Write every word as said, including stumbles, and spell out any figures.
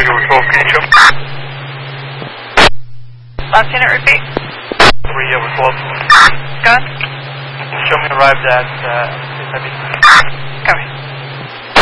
over twelve, can you show? Last unit, repeat. three over twelve. Gun. Show me arrived at uh, six seventy.